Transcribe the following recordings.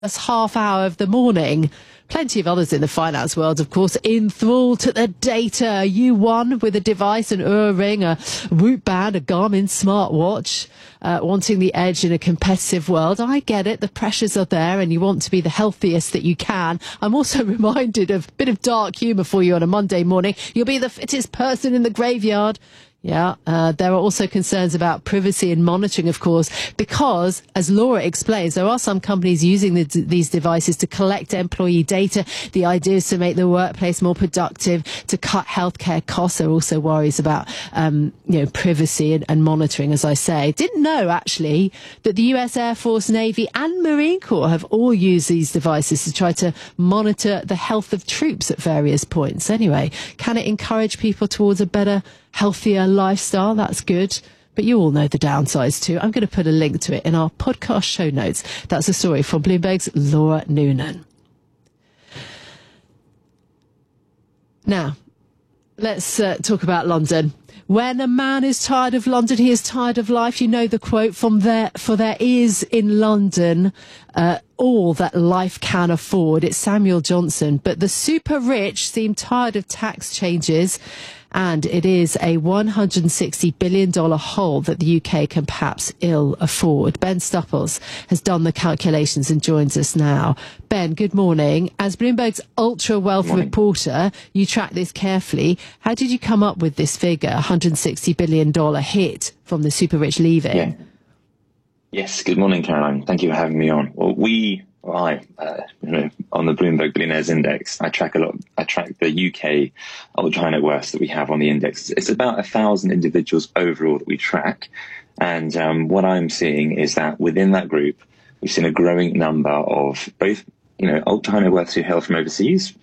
first half hour of the morning. Plenty of others in the finance world, of course, enthralled to the data. You won with a device, an Oura Ring, a Whoop band, a Garmin smartwatch, wanting the edge in a competitive world. I get it. The pressures are there and you want to be the healthiest that you can. I'm also reminded of a bit of dark humour for you on a Monday morning. You'll be the fittest person in the graveyard. Yeah, there are also concerns about privacy and monitoring, of course, because, as Laura explains, there are some companies using these devices to collect employee data. The idea is to make the workplace more productive, to cut healthcare costs. There are also worries about, privacy and monitoring, as I say. Didn't know, actually, that the US Air Force, Navy and Marine Corps have all used these devices to try to monitor the health of troops at various points. Anyway, can it encourage people towards a better, healthier lifestyle? That's good. But you all know the downsides too. I'm going to put a link to it in our podcast show notes. That's a story from Bloomberg's Laura Noonan. Now, let's talk about London. When a man is tired of London, he is tired of life. You know the quote from there, for there is in London all that life can afford. It's Samuel Johnson. But the super rich seem tired of tax changes, and it is a $160 billion hole that the UK can perhaps ill afford. Ben Stupples has done the calculations and joins us now. Ben, good morning. As Bloomberg's ultra wealth reporter, you track this carefully. How did you come up with this figure, $160 billion hit from the super rich leaving? Yeah. Yes, good morning, Caroline. Thank you for having me on. Well, I, on the Bloomberg Billionaires Index, I track the UK ultra high net worth that we have on the index. It's about 1,000 individuals overall that we track. And what I'm seeing is that within that group, we've seen a growing number of both, ultra high net worths who hail from overseas,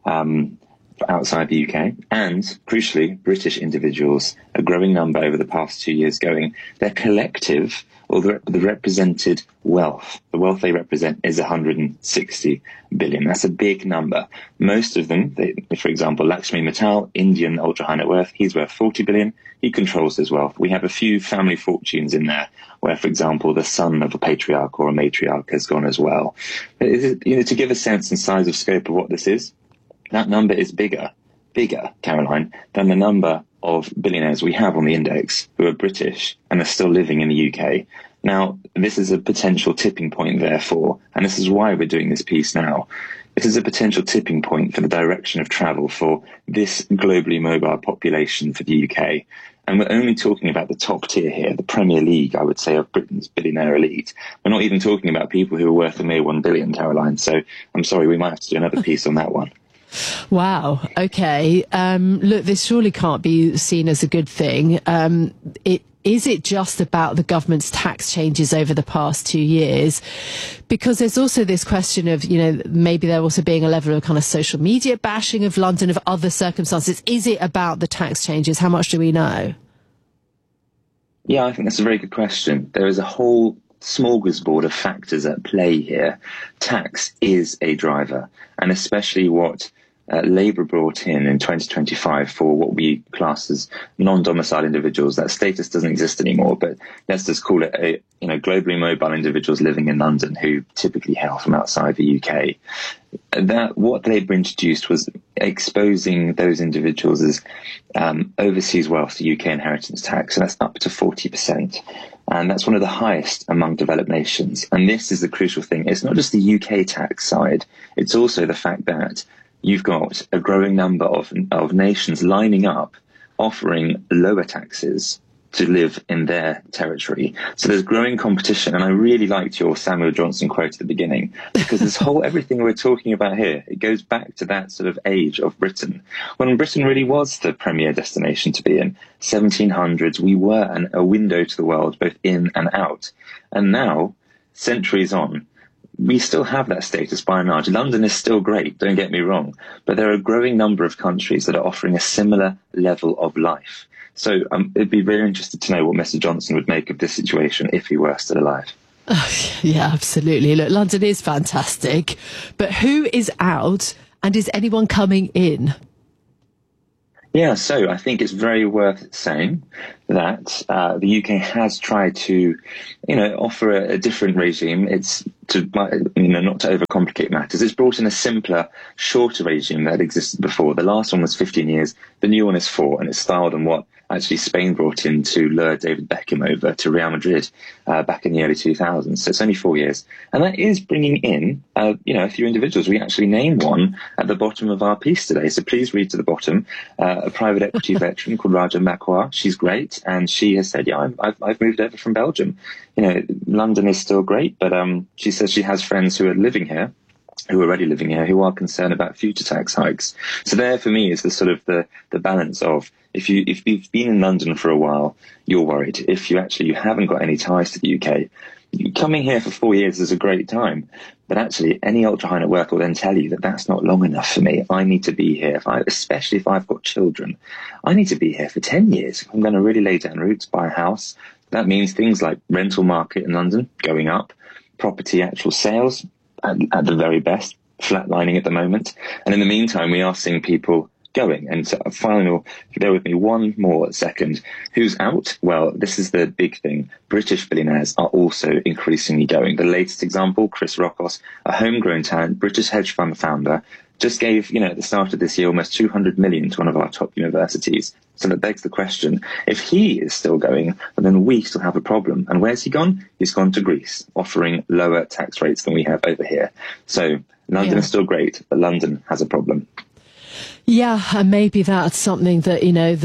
outside the UK, and crucially, British individuals, a growing number over the past 2 years going, their collective or the represented wealth, the wealth they represent is 160 billion. That's a big number. Most of them, for example, Lakshmi Mittal, Indian ultra high net worth, he's worth 40 billion. He controls his wealth. We have a few family fortunes in there where, for example, the son of a patriarch or a matriarch has gone as well. To give a sense and size of scope of what this is, that number is bigger, Caroline, than the number of billionaires we have on the index who are British and are still living in the UK. Now, this is a potential tipping point, therefore, and this is why we're doing this piece now. This is a potential tipping point for the direction of travel for this globally mobile population for the UK. And we're only talking about the top tier here, the Premier League, I would say, of Britain's billionaire elite. We're not even talking about people who are worth a mere 1 billion, Caroline. So I'm sorry, we might have to do another piece on that one. Wow. Okay. Look, this surely can't be seen as a good thing. Is it just about the government's tax changes over the past 2 years? Because there's also this question of, maybe there also being a level of kind of social media bashing of London, of other circumstances. Is it about the tax changes? How much do we know? Yeah, I think that's a very good question. There is a whole smorgasbord of factors at play here. Tax is a driver, and especially what Labour brought in 2025 for what we class as non-domiciled individuals. That status doesn't exist anymore, but let's just call it globally mobile individuals living in London who typically hail from outside the UK. That what Labour introduced was exposing those individuals as overseas wealth to UK inheritance tax, and that's up to 40%. And that's one of the highest among developed nations. And this is the crucial thing. It's not just the UK tax side. It's also the fact that you've got a growing number of nations lining up, offering lower taxes to live in their territory. So there's growing competition. And I really liked your Samuel Johnson quote at the beginning, because everything we're talking about here, it goes back to that sort of age of Britain, when Britain really was the premier destination to be in. 1700s, we were a window to the world, both in and out. And now, centuries on, we still have that status by and large. London is still great, don't get me wrong, but there are a growing number of countries that are offering a similar level of life. So it'd be very interested to know what Mr. Johnson would make of this situation if he were still alive. Oh, yeah, absolutely. Look, London is fantastic, but who is out and is anyone coming in? Yeah, so I think it's very worth saying that the UK has tried to, offer a different regime. It's to, not to overcomplicate matters. It's brought in a simpler, shorter regime that existed before. The last one was 15 years. The new one is 4, and it's styled on what actually Spain brought in to lure David Beckham over to Real Madrid back in the early 2000s. So it's only 4 years. And that is bringing in, a few individuals. We actually named one at the bottom of our piece today. So please read to the bottom. A private equity veteran called Raja Makwa. She's great. And she has said, I've moved over from Belgium. London is still great, but she says she has friends who are living here, who are already living here, who are concerned about future tax hikes. So there, for me, is the sort of the balance of if you've been in London for a while, you're worried. If you haven't got any ties to the UK, coming here for 4 years is a great time. But actually, any ultra high net worth will then tell you that that's not long enough for me. I need to be here, especially if I've got children. I need to be here for 10 years. If I'm going to really lay down roots, buy a house. That means things like rental market in London going up, property actual sales at the very best, flatlining at the moment. And in the meantime, we are seeing people going. And so final, if you bear with me one more second, who's out? Well, this is the big thing. British billionaires are also increasingly going. The latest example, Chris Rockos, a homegrown talent, British hedge fund founder, just gave, at the start of this year, almost 200 million to one of our top universities. So that begs the question, if he is still going, then we still have a problem. And where's he gone? He's gone to Greece, offering lower tax rates than we have over here. So London is still great, but London has a problem. Yeah, and maybe that's something that,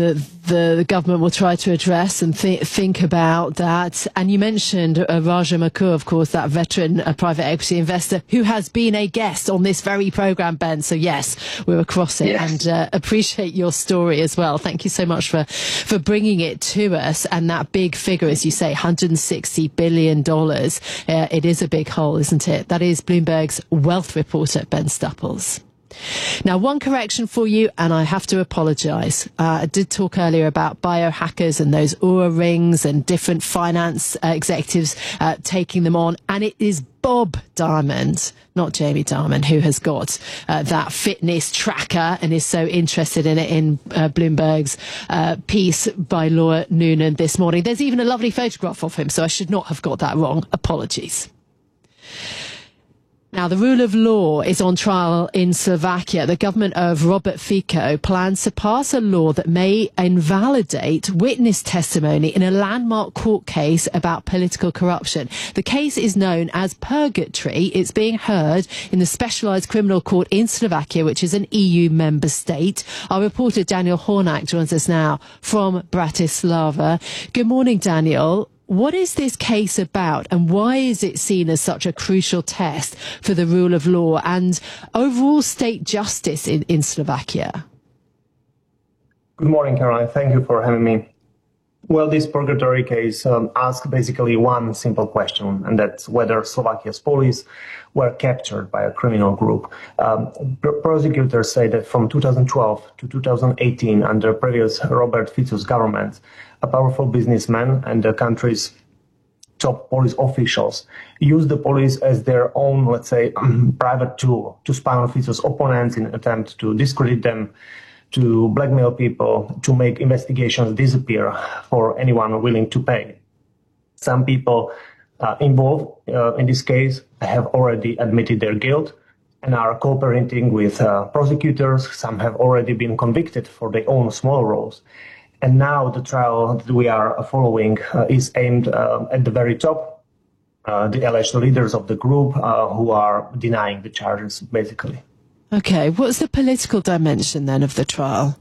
the government will try to address and think about that. And you mentioned Raja Makwa, of course, that veteran private equity investor who has been a guest on this very programme, Ben. So, yes, we're across it and appreciate your story as well. Thank you so much for bringing it to us. And that big figure, as you say, $160 billion. It is a big hole, isn't it? That is Bloomberg's wealth reporter, Ben Stupples. Now, one correction for you, and I have to apologise. I did talk earlier about biohackers and those Oura rings and different finance executives taking them on, and it is Bob Diamond, not Jamie Dimon, who has got that fitness tracker and is so interested in it in Bloomberg's piece by Laura Noonan this morning. There's even a lovely photograph of him, so I should not have got that wrong. Apologies. Now, the rule of law is on trial in Slovakia. The government of Robert Fico plans to pass a law that may invalidate witness testimony in a landmark court case about political corruption. The case is known as Purgatory. It's being heard in the Specialised Criminal Court in Slovakia, which is an EU member state. Our reporter Daniel Hornak joins us now from Bratislava. Good morning, Daniel. What is this case about, and why is it seen as such a crucial test for the rule of law and overall state justice in Slovakia? Good morning, Caroline. Thank you for having me. Well, this purgatory case asks basically one simple question, and that's whether Slovakia's police were captured by a criminal group. Prosecutors say that from 2012 to 2018, under previous Robert Fico's government, a powerful businessman and the country's top police officials used the police as their own, let's say, private tool to spy on Fico's opponents in an attempt to discredit them, to blackmail people, to make investigations disappear for anyone willing to pay. Some people involved in this case have already admitted their guilt and are cooperating with prosecutors. Some have already been convicted for their own small roles. And now the trial that we are following is aimed at the very top, the alleged leaders of the group who are denying the charges, basically. Okay, what's the political dimension then of the trial?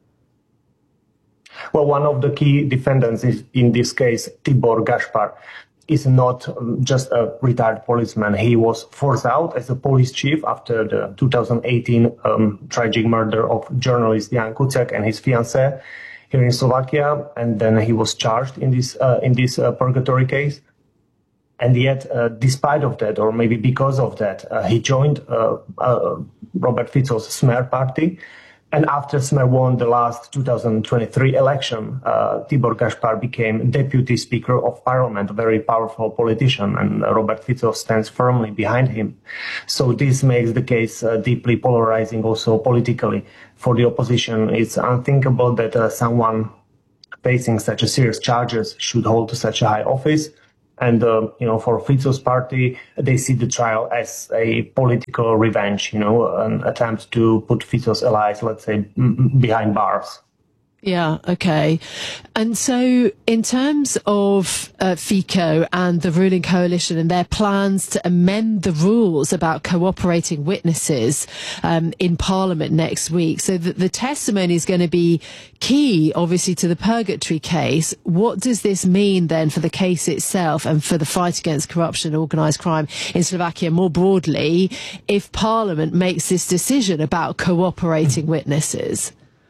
Well, one of the key defendants is, in this case, Tibor Gaspar, is not just a retired policeman. He was forced out as a police chief after the 2018 tragic murder of journalist Jan Kuciak and his fiancée here in Slovakia, and then he was charged in this purgatory case. And yet, despite of that, or maybe because of that, he joined Robert Fico's Smer party And after Smer won the last 2023 election, Tibor Gaspar became Deputy Speaker of Parliament, a very powerful politician, and Robert Fico stands firmly behind him. So this makes the case deeply polarizing also politically. For the opposition, it's unthinkable that someone facing such a serious charges should hold such a high office. And, for Fico's party, they see the trial as a political revenge, an attempt to put Fico's allies, let's say, behind bars. Yeah, okay. And so in terms of Fico and the ruling coalition and their plans to amend the rules about cooperating witnesses in Parliament next week, so that the testimony is going to be key, obviously, to the purgatory case. What does this mean then for the case itself and for the fight against corruption and organised crime in Slovakia more broadly if Parliament makes this decision about cooperating witnesses?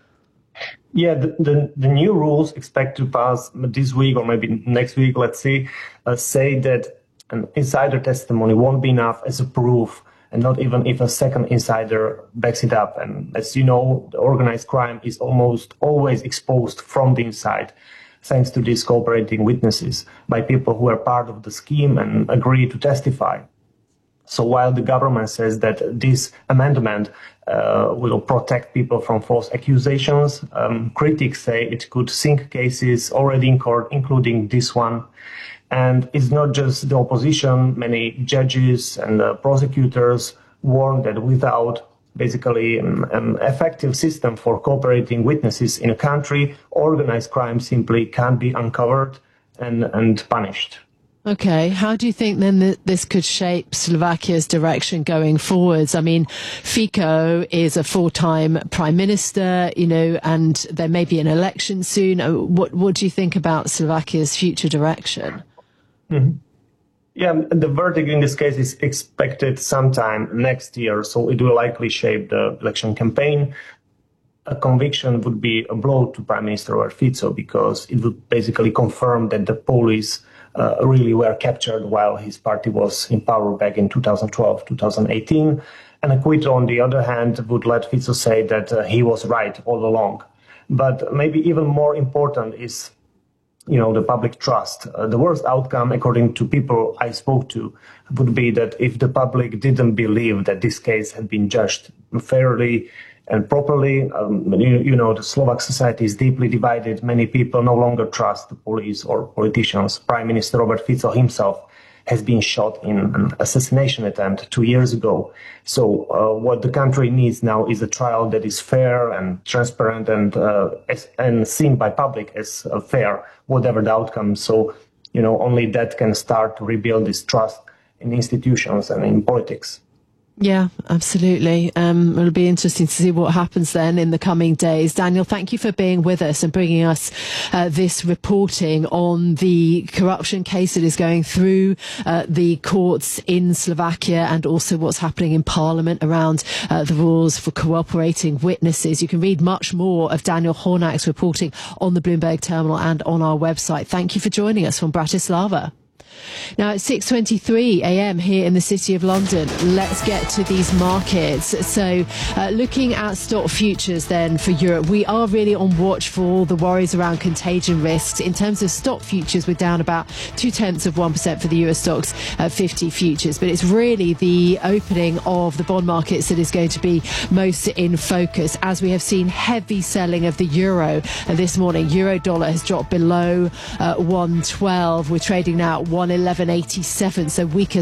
Yeah, the new rules expect to pass this week or maybe next week, let's see, say that an insider testimony won't be enough as a proof, and not even if a second insider backs it up. And as you know, the organized crime is almost always exposed from the inside, thanks to these cooperating witnesses by people who are part of the scheme and agree to testify. So while the government says that this amendment will protect people from false accusations, critics say it could sink cases already in court, including this one. And it's not just the opposition. Many judges and prosecutors warn that without basically an effective system for cooperating witnesses in a country, organized crime simply can't be uncovered and punished. Okay. How do you think then that this could shape Slovakia's direction going forwards? I mean, Fico is a full-time prime minister, and there may be an election soon. What do you think about Slovakia's future direction? Mm-hmm. Yeah, the verdict in this case is expected sometime next year, so it will likely shape the election campaign. A conviction would be a blow to Prime Minister Robert Fico because it would basically confirm that the police really were captured while his party was in power back in 2012, 2018. And acquittal, on the other hand, would let Fico say that he was right all along. But maybe even more important is, the public trust. The worst outcome, according to people I spoke to, would be that if the public didn't believe that this case had been judged fairly and properly, the Slovak society is deeply divided. Many people no longer trust the police or politicians. Prime Minister Robert Fico himself has been shot in an assassination attempt 2 years ago. So what the country needs now is a trial that is fair and transparent and seen by public as fair, whatever the outcome. So, only that can start to rebuild this trust in institutions and in politics. Yeah, absolutely. It'll be interesting to see what happens then in the coming days. Daniel, thank you for being with us and bringing us this reporting on the corruption case that is going through the courts in Slovakia and also what's happening in Parliament around the rules for cooperating witnesses. You can read much more of Daniel Hornák's reporting on the Bloomberg terminal and on our website. Thank you for joining us from Bratislava. Now it's 6:23 a.m. here in the City of London. Let's get to these markets. So looking at stock futures then for Europe, we are really on watch for all the worries around contagion risks. In terms of stock futures, we're down about 0.2% for the Euro Stoxx 50 futures. But it's really the opening of the bond markets that is going to be most in focus, as we have seen heavy selling of the euro this morning. Euro dollar has dropped below 112. We're trading now at 111.87, so weaker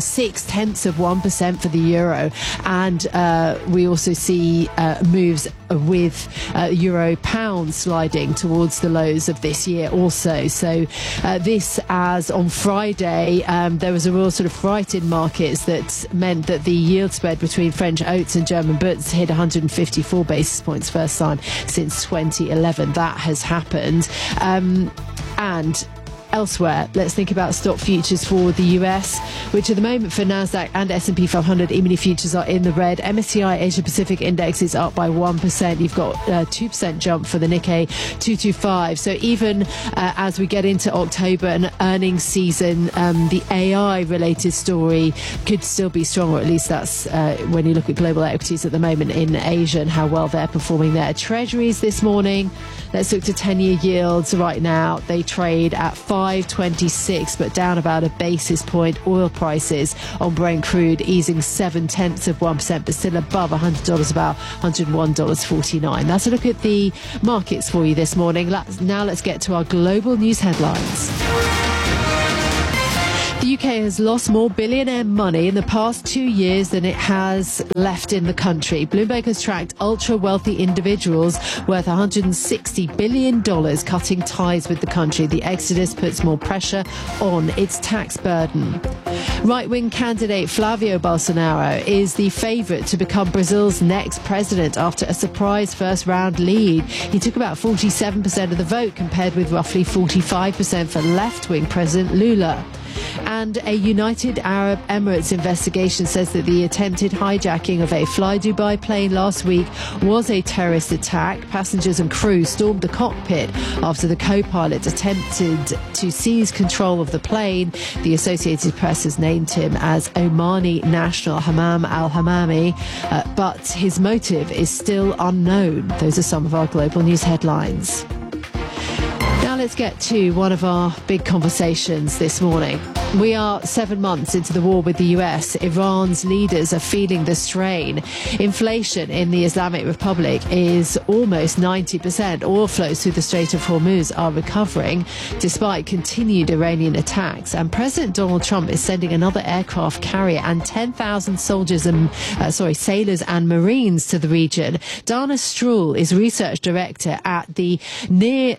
0.6% for the euro. And we also see moves with euro pound sliding towards the lows of this year also. So this, as on Friday, there was a real sort of fright in markets that meant that the yield spread between French oats and German Butz hit 154 basis points, first time since 2011. That has happened. And Elsewhere, let's think about stock futures for the US, which at the moment for NASDAQ and S&P 500 E-mini futures are in the red. MSCI Asia Pacific Index is up by 1%. You've got a 2% jump for the Nikkei 225. So even as we get into October and earnings season, the AI-related story could still be strong, or at least that's when you look at global equities at the moment in Asia and how well they're performing there. Treasuries this morning, let's look to 10-year yields right now. They trade at 5.26, but down about a basis point. Oil prices on Brent crude easing 0.7%, but still above $100, about $101.49. That's a look at the markets for you this morning. Now let's get to our global news headlines. The UK has lost more billionaire money in the past 2 years than it has left in the country. Bloomberg has tracked ultra-wealthy individuals worth $160 billion cutting ties with the country. The exodus puts more pressure on its tax burden. Right-wing candidate Flavio Bolsonaro is the favourite to become Brazil's next president after a surprise first-round lead. He took about 47% of the vote, compared with roughly 45% for left-wing President Lula. And a United Arab Emirates investigation says that the attempted hijacking of a Fly Dubai plane last week was a terrorist attack. Passengers and crew stormed the cockpit after the co-pilot attempted to seize control of the plane. The Associated Press has named him as Omani national Hammam al-Hammami, but his motive is still unknown. Those are some of our global news headlines. Now let's get to one of our big conversations this morning. We are 7 months into the war with the US. Iran's leaders are feeling the strain. Inflation in the Islamic Republic is almost 90%. Oil flows through the Strait of Hormuz are recovering despite continued Iranian attacks. And President Donald Trump is sending another aircraft carrier and 10,000 sailors and Marines to the region. Dana Stroul is research director at the Near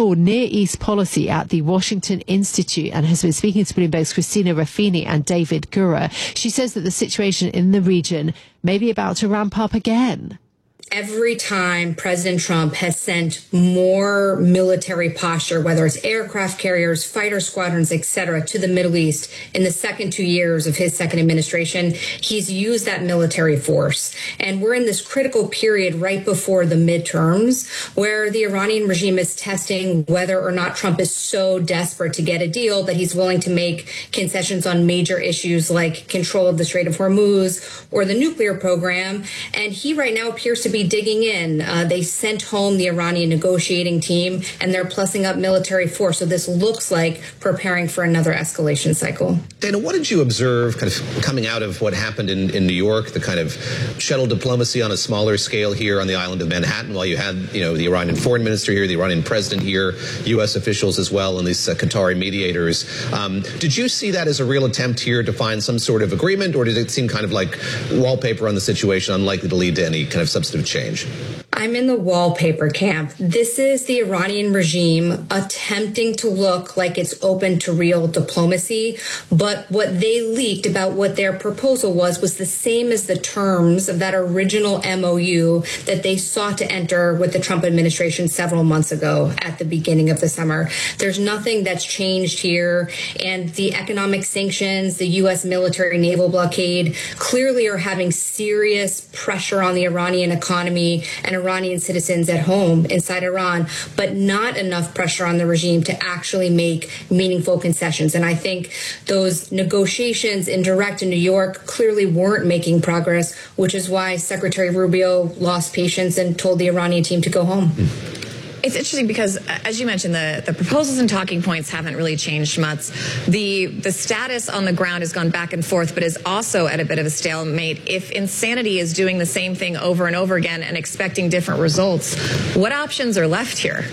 East Policy at the Washington Institute and has been speaking to Bloomberg's Christina Raffini and David Gura. She says that the situation in the region may be about to ramp up again. Every time President Trump has sent more military posture, whether it's aircraft carriers, fighter squadrons, etc., to the Middle East in the second 2 years of his second administration, he's used that military force. And we're in this critical period right before the midterms where the Iranian regime is testing whether or not Trump is so desperate to get a deal that he's willing to make concessions on major issues like control of the Strait of Hormuz or the nuclear program. And he right now appears to be digging in. They sent home the Iranian negotiating team, and they're plussing up military force. So this looks like preparing for another escalation cycle. Dana, what did you observe kind of coming out of what happened in New York, the kind of shuttle diplomacy on a smaller scale here on the island of Manhattan, while you had, the Iranian foreign minister here, the Iranian president here, U.S. officials as well, and these Qatari mediators. Did you see that as a real attempt here to find some sort of agreement, or did it seem kind of like wallpaper on the situation, unlikely to lead to any kind of substantive change? I'm in the wallpaper camp. This is the Iranian regime attempting to look like it's open to real diplomacy, but what they leaked about what their proposal was the same as the terms of that original MOU that they sought to enter with the Trump administration several months ago at the beginning of the summer. There's nothing that's changed here, and the economic sanctions, the U.S. military naval blockade clearly are having serious pressure on the Iranian economy and Iranian citizens at home inside Iran, but not enough pressure on the regime to actually make meaningful concessions. And I think those negotiations in New York clearly weren't making progress, which is why Secretary Rubio lost patience and told the Iranian team to go home. It's interesting because, as you mentioned, the proposals and talking points haven't really changed much. The status on the ground has gone back and forth, but is also at a bit of a stalemate. If insanity is doing the same thing over and over again and expecting different results, what options are left here?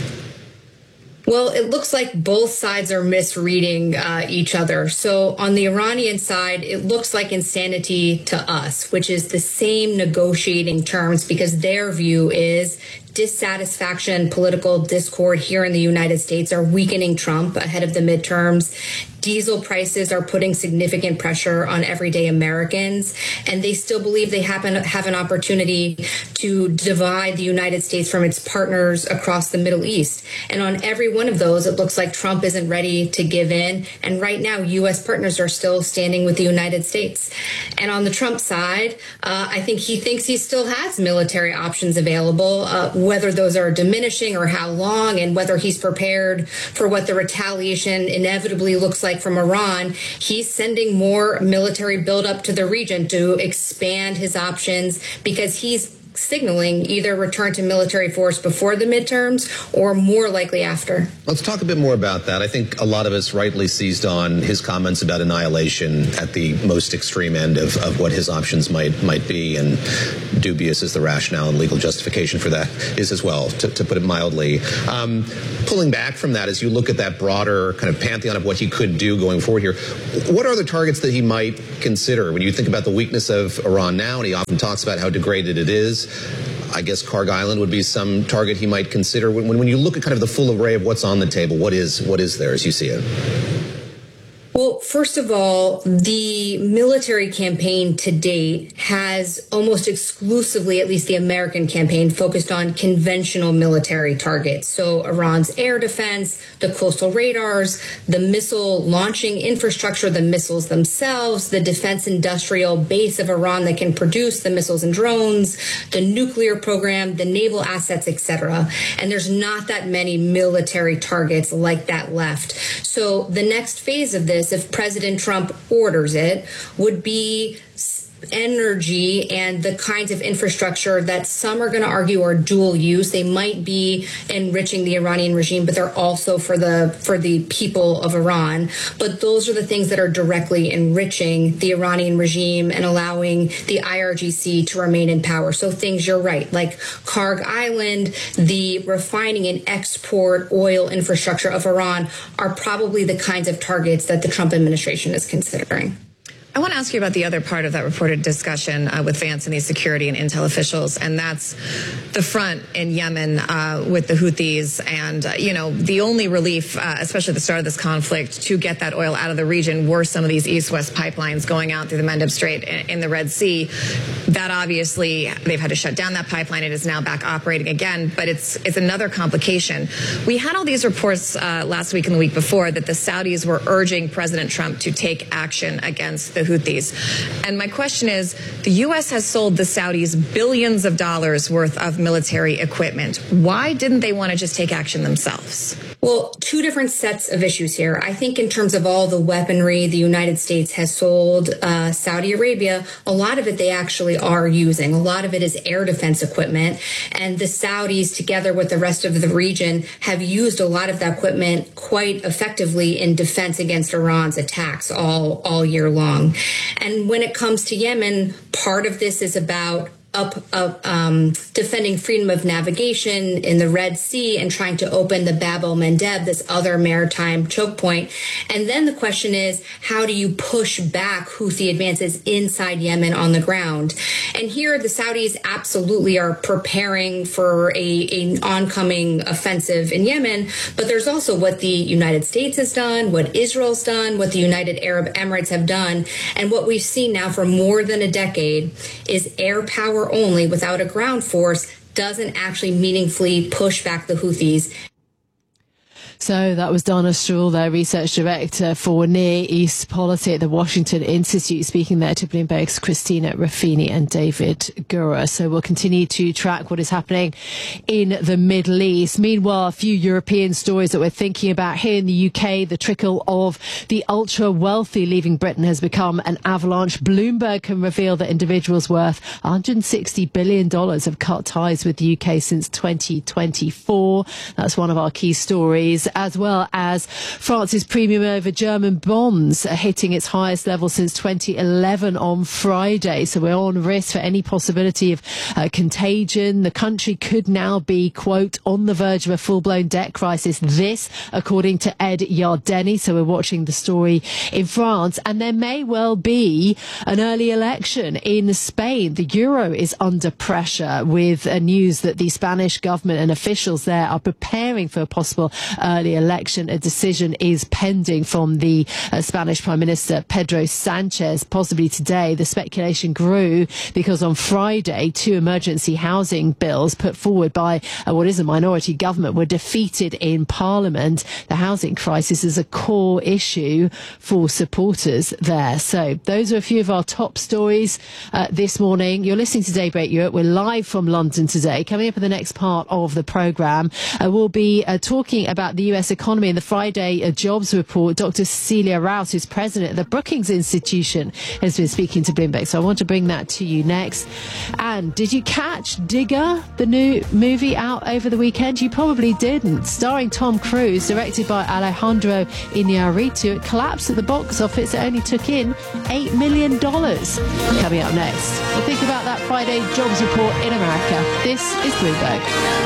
Well, it looks like both sides are misreading each other. So on the Iranian side, it looks like insanity to us, which is the same negotiating terms, because their view is dissatisfaction, political discord here in the United States are weakening Trump ahead of the midterms. Diesel prices are putting significant pressure on everyday Americans, and they still believe they have an opportunity to divide the United States from its partners across the Middle East. And on every one of those, it looks like Trump isn't ready to give in. And right now, U.S. partners are still standing with the United States. And on the Trump side, I think he thinks he still has military options available, whether those are diminishing or how long, and whether he's prepared for what the retaliation inevitably looks like from Iran. He's sending more military buildup to the region to expand his options, because he's signaling either return to military force before the midterms or more likely after. Let's talk a bit more about that. I think a lot of us rightly seized on his comments about annihilation at the most extreme end of what his options might be, and dubious as the rationale and legal justification for that is as well, to put it mildly. Pulling back from that, as you look at that broader kind of pantheon of what he could do going forward here, what are the targets that he might consider? When you think about the weakness of Iran now, and he often talks about how degraded it is, I guess Karg Island would be some target he might consider. When you look at kind of the full array of what's on the table, what is there as you see it? Well, first of all, the military campaign to date has almost exclusively, at least the American campaign, focused on conventional military targets. So Iran's air defense, the coastal radars, the missile launching infrastructure, the missiles themselves, the defense industrial base of Iran that can produce the missiles and drones, the nuclear program, the naval assets, etc. And there's not that many military targets like that left. So the next phase of this, if President Trump orders it, would be energy and the kinds of infrastructure that some are going to argue are dual use. They might be enriching the Iranian regime, but they're also for the people of Iran. But those are the things that are directly enriching the Iranian regime and allowing the IRGC to remain in power. So things, you're right, like Karg Island, the refining and export oil infrastructure of Iran are probably the kinds of targets that the Trump administration is considering. I want to ask you about the other part of that reported discussion with Vance and these security and intel officials, and that's the front in Yemen with the Houthis. And, the only relief, especially at the start of this conflict, to get that oil out of the region were some of these east-west pipelines going out through the Mendeb Strait in the Red Sea. That obviously, they've had to shut down that pipeline. It is now back operating again, but it's another complication. We had all these reports last week and the week before that the Saudis were urging President Trump to take action against the Houthis. And my question is, the U.S. has sold the Saudis billions of dollars worth of military equipment. Why didn't they want to just take action themselves? Well, two different sets of issues here. I think in terms of all the weaponry the United States has sold Saudi Arabia, a lot of it they actually are using. A lot of it is air defense equipment. And the Saudis, together with the rest of the region, have used a lot of that equipment quite effectively in defense against Iran's attacks all year long. And when it comes to Yemen, part of this is about defending freedom of navigation in the Red Sea and trying to open the Bab el-Mandeb, this other maritime choke point. And then the question is, how do you push back Houthi advances inside Yemen on the ground? And here the Saudis absolutely are preparing for an oncoming offensive in Yemen, but there's also what the United States has done, what Israel's done, what the United Arab Emirates have done. And what we've seen now for more than a decade is air power only without a ground force doesn't actually meaningfully push back the Houthis. So that was Donna Stroul, their research director for Near East Policy at the Washington Institute, speaking there to Bloomberg's Christina Ruffini and David Gura. So we'll continue to track what is happening in the Middle East. Meanwhile, a few European stories that we're thinking about here in the UK. The trickle of the ultra wealthy leaving Britain has become an avalanche. Bloomberg can reveal that individuals worth $160 billion have cut ties with the UK since 2024. That's one of our key stories. news, as well as France's premium over German bonds hitting its highest level since 2011 on Friday. So we're on risk for any possibility of contagion. The country could now be, quote, on the verge of a full-blown debt crisis. This, according to Ed Yardeni. So we're watching the story in France. And there may well be an early election in Spain. The euro is under pressure, with news that the Spanish government and officials there are preparing for a possible early election. A decision is pending from the Spanish Prime Minister Pedro Sanchez, possibly today. The speculation grew because on Friday, 2 emergency housing bills put forward by what is a minority government were defeated in Parliament. The housing crisis is a core issue for supporters there. So those are a few of our top stories this morning. You're listening to Daybreak Europe. We're live from London today. Coming up in the next part of the programme, we'll be talking about the US economy and the Friday jobs report. Dr. Cecilia Rouse, who's president of the Brookings Institution, has been speaking to Bloomberg. So I want to bring that to you next. And did you catch Digger, the new movie out over the weekend? You probably didn't. Starring Tom Cruise, directed by Alejandro Iñárritu, it collapsed at the box office. It only took in $8 million. Coming up next, we'll think about that Friday jobs report in America. This is Bloomberg.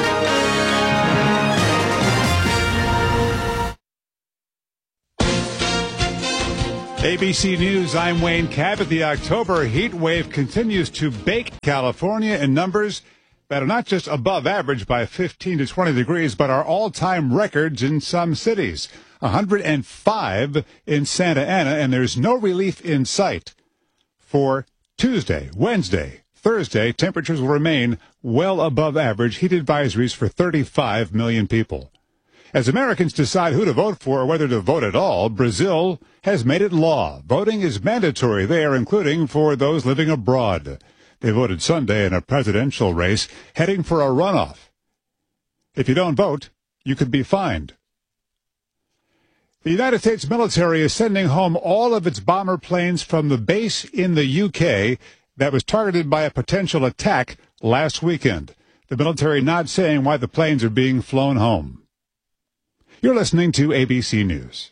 ABC News, I'm Wayne Cabot. The October heat wave continues to bake California in numbers that are not just above average by 15 to 20 degrees, but are all-time records in some cities. 105 in Santa Ana, and there's no relief in sight. For Tuesday, Wednesday, Thursday, temperatures will remain well above average. Heat advisories for 35 million people. As Americans decide who to vote for or whether to vote at all, Brazil has made it law. Voting is mandatory there, including for those living abroad. They voted Sunday in a presidential race, heading for a runoff. If you don't vote, you could be fined. The United States military is sending home all of its bomber planes from the base in the UK that was targeted by a potential attack last weekend. The military not saying why the planes are being flown home. You're listening to ABC News.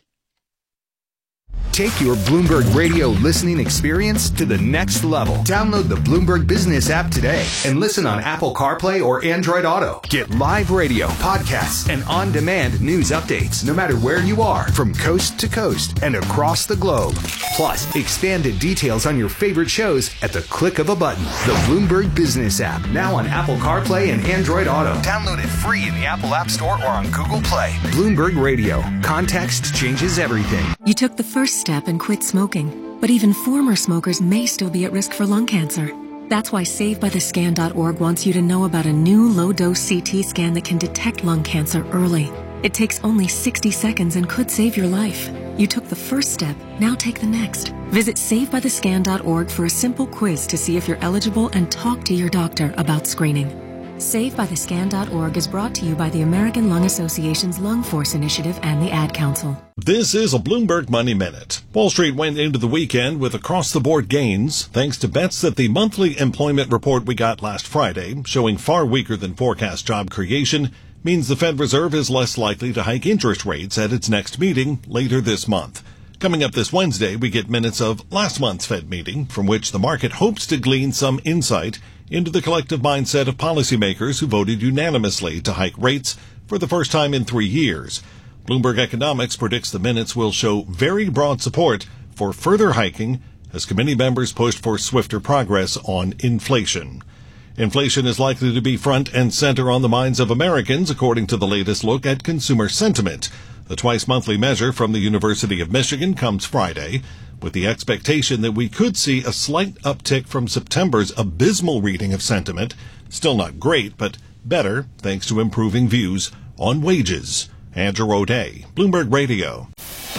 Take your Bloomberg Radio listening experience to the next level. Download the Bloomberg Business app today and listen on Apple CarPlay or Android Auto. Get live radio, podcasts, and on-demand news updates no matter where you are, from coast to coast and across the globe. Plus, expanded details on your favorite shows at the click of a button. The Bloomberg Business app, now on Apple CarPlay and Android Auto. Download it free in the Apple App Store or on Google Play. Bloomberg Radio. Context changes everything. You took the first step and quit smoking, but even former smokers may still be at risk for lung cancer. That's why SaveByTheScan.org wants you to know about a new low-dose CT scan that can detect lung cancer early. It takes only 60 seconds and could save your life. You took the first step, now take the next. Visit SaveByTheScan.org for a simple quiz to see if you're eligible and talk to your doctor about screening. SaveByTheScan.org is brought to you by the American Lung Association's Lung Force Initiative and the Ad Council. This is a Bloomberg Money Minute. Wall Street went into the weekend with across-the-board gains, thanks to bets that the monthly employment report we got last Friday, showing far weaker than forecast job creation, means the Fed Reserve is less likely to hike interest rates at its next meeting later this month. Coming up this Wednesday, we get minutes of last month's Fed meeting, from which the market hopes to glean some insight into the collective mindset of policymakers who voted unanimously to hike rates for the first time in 3 years. Bloomberg Economics predicts the minutes will show very broad support for further hiking as committee members push for swifter progress on inflation. Inflation is likely to be front and center on the minds of Americans, according to the latest look at consumer sentiment. The twice-monthly measure from the University of Michigan comes Friday, with the expectation that we could see a slight uptick from September's abysmal reading of sentiment. Still not great, but better thanks to improving views on wages. Andrew O'Day, Bloomberg Radio.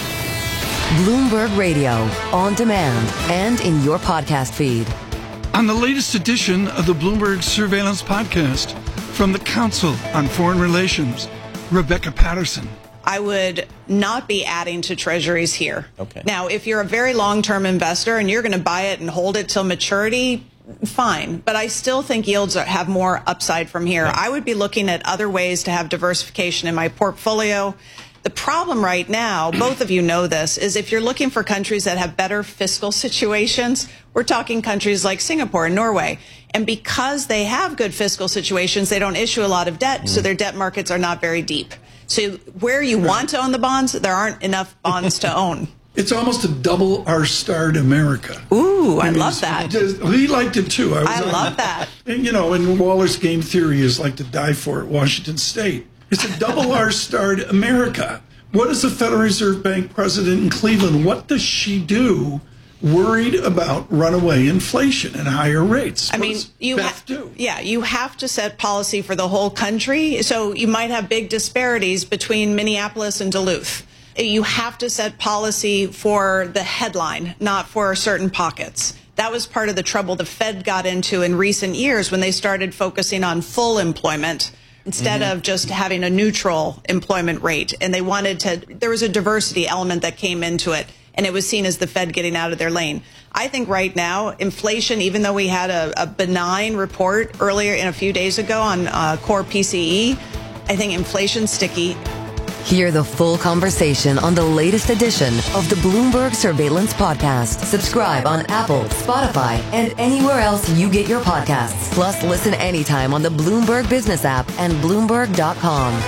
Bloomberg Radio, on demand and in your podcast feed. On the latest edition of the Bloomberg Surveillance Podcast, from the Council on Foreign Relations, Rebecca Patterson. I would not be adding to treasuries here. Okay. Now, if you're a very long-term investor and you're going to buy it and hold it till maturity, fine. But I still think yields have more upside from here. I would be looking at other ways to have diversification in my portfolio. The problem right now, both of you know this, is if you're looking for countries that have better fiscal situations, we're talking countries like Singapore and Norway. And because they have good fiscal situations, they don't issue a lot of debt, so their debt markets are not very deep. So where you want to own the bonds, there aren't enough bonds to own. It's almost a double R-starred America. Ooh, I love that. He liked it too. I love that. And, and Waller's game theory is like to die for it, Washington State. It's a double R-starred America. What is the Federal Reserve Bank president in Cleveland? What does she do worried about runaway inflation and higher rates? You have to set policy for the whole country. So you might have big disparities between Minneapolis and Duluth. You have to set policy for the headline, not for certain pockets. That was part of the trouble the Fed got into in recent years when they started focusing on full employment instead of just having a neutral employment rate. And they wanted to, there was a diversity element that came into it, and it was seen as the Fed getting out of their lane. I think right now, inflation, even though we had a benign report earlier in a few days ago on core PCE, I think inflation's sticky. Hear the full conversation on the latest edition of the Bloomberg Surveillance Podcast. Subscribe on Apple, Spotify, and anywhere else you get your podcasts. Plus, listen anytime on the Bloomberg Business app and Bloomberg.com.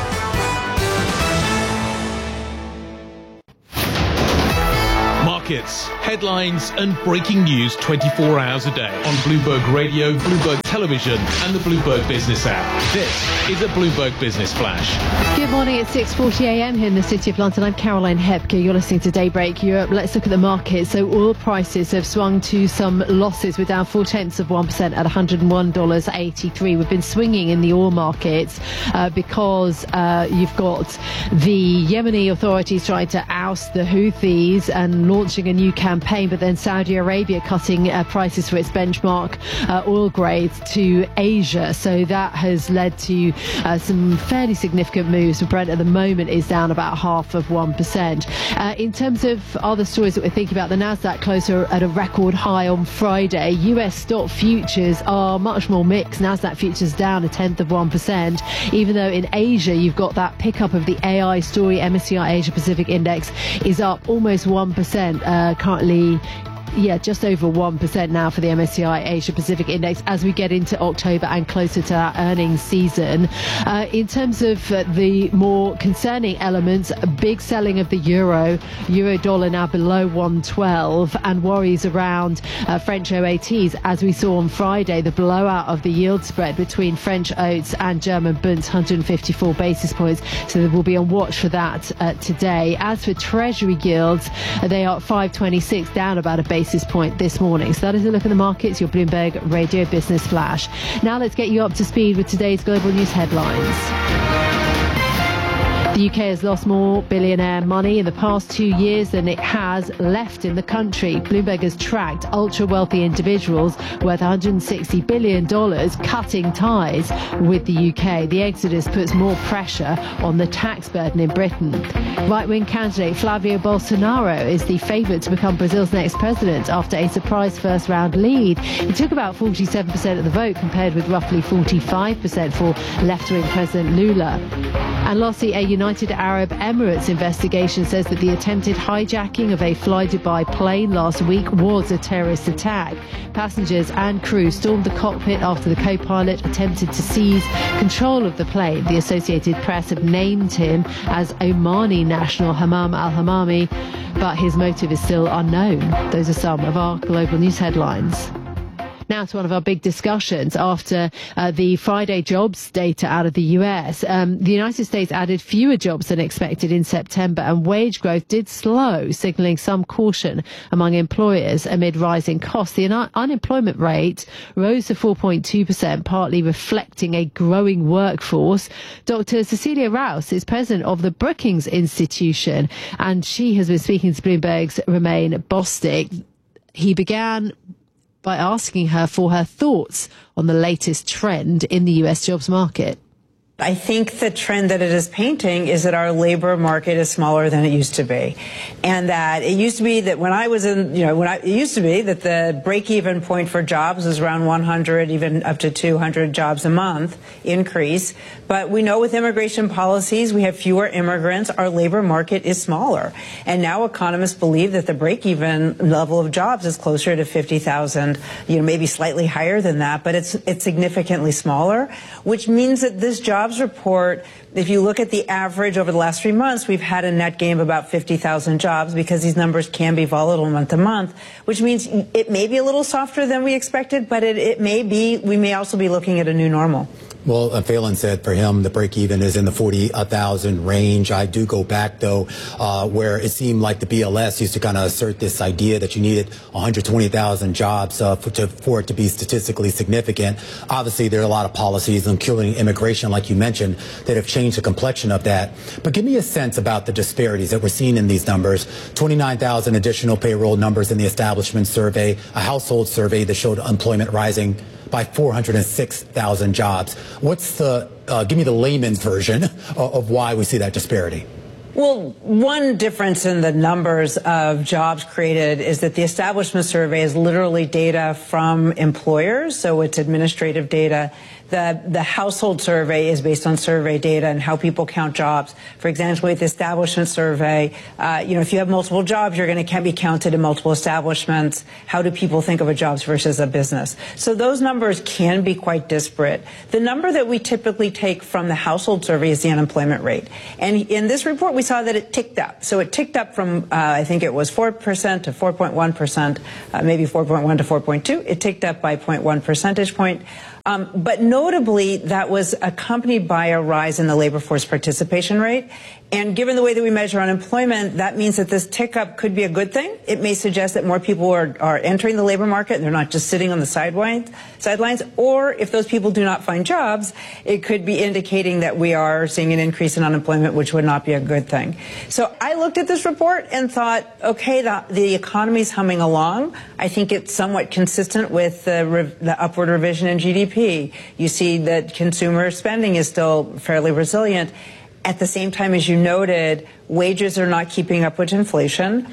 Markets, headlines, and breaking news 24 hours a day on Bloomberg Radio, Bloomberg Television, and the Bloomberg Business app. This is a Bloomberg Business Flash. Good morning. It's 6:40 a.m. here in the City of London. I'm Caroline Hepke. You're listening to Daybreak Europe. Let's look at the market. So oil prices have swung to some losses. We're down 0.4% at $101.83. We've been swinging in the oil markets because you've got the Yemeni authorities trying to oust the Houthis and launching a new campaign, but then Saudi Arabia cutting prices for its benchmark oil grades to Asia. So that has led to some fairly significant moves. Brent at the moment is down about 0.5%. In terms of other stories that we're thinking about, the Nasdaq closer at a record high on Friday. US stock futures are much more mixed. Nasdaq futures down 0.1%, even though in Asia you've got that pickup of the AI story. MSCI Asia Pacific Index is up almost 1%. Currently, just over 1% now for the MSCI Asia Pacific Index as we get into October and closer to that earnings season. In terms of the more concerning elements, big selling of the euro dollar now below 112, and worries around French OATs as we saw on Friday, the blowout of the yield spread between French oats and German bunds, 154 basis points. So we'll be on watch for that today. As for Treasury yields, they are at 526, down about a basis point this morning. So that is a look at the markets, your Bloomberg Radio Business Flash. Now let's get you up to speed with today's global news headlines. The UK has lost more billionaire money in the past 2 years than it has left in the country. Bloomberg has tracked ultra-wealthy individuals worth $160 billion cutting ties with the UK. The exodus puts more pressure on the tax burden in Britain. Right-wing candidate Flavio Bolsonaro is the favourite to become Brazil's next president after a surprise first-round lead. He took about 47% of the vote, compared with roughly 45% for left-wing President Lula. And lastly, a United Arab Emirates investigation says that the attempted hijacking of a Fly Dubai plane last week was a terrorist attack. Passengers and crew stormed the cockpit after the co-pilot attempted to seize control of the plane. The Associated Press have named him as Omani national Hammam al-Hammami, but his motive is still unknown. Those are some of our global news headlines. Now to one of our big discussions after the Friday jobs data out of the US. The United States added fewer jobs than expected in September, and wage growth did slow, signaling some caution among employers amid rising costs. The unemployment rate rose to 4.2%, partly reflecting a growing workforce. Dr. Cecilia Rouse is president of the Brookings Institution, and she has been speaking to Bloomberg's Romain Bostick. He began by asking her for her thoughts on the latest trend in the US jobs market. I think the trend that it is painting is that our labor market is smaller than it used to be. And that it used to be that when I was in, it used to be that the break-even point for jobs was around 100, even up to 200 jobs a month increase. But we know with immigration policies, we have fewer immigrants. Our labor market is smaller. And now economists believe that the break-even level of jobs is closer to 50,000, maybe slightly higher than that, but it's significantly smaller, which means that this jobs report, if you look at the average over the last 3 months, we've had a net gain of about 50,000 jobs because these numbers can be volatile month to month, which means it may be a little softer than we expected, but we may also be looking at a new normal. Well, Phelan said for him, the break-even is in the 40,000 range. I do go back, though, where it seemed like the BLS used to kind of assert this idea that you needed 120,000 jobs for it to be statistically significant. Obviously, there are a lot of policies, including immigration, like you mentioned, that have changed the complexion of that. But give me a sense about the disparities that we're seeing in these numbers. 29,000 additional payroll numbers in the establishment survey, a household survey that showed employment rising by 406,000 jobs. Give me the layman's version of why we see that disparity. Well, one difference in the numbers of jobs created is that the establishment survey is literally data from employers, so it's administrative data. The household survey is based on survey data and how people count jobs. For example, with the establishment survey, if you have multiple jobs, you're going to be counted in multiple establishments. How do people think of a jobs versus a business? So those numbers can be quite disparate. The number that we typically take from the household survey is the unemployment rate. And in this report, we saw that it ticked up. So it ticked up from, I think it was 4% to 4.1%, maybe 4.1 to 4.2. It ticked up by 0.1 percentage point. But notably, that was accompanied by a rise in the labor force participation rate. And given the way that we measure unemployment, that means that this tick up could be a good thing. It may suggest that more people are entering the labor market and they're not just sitting on the sidelines. Or if those people do not find jobs, it could be indicating that we are seeing an increase in unemployment, which would not be a good thing. So I looked at this report and thought, okay, the economy's humming along. I think it's somewhat consistent with the upward revision in GDP. You see that consumer spending is still fairly resilient. At the same time, as you noted, wages are not keeping up with inflation.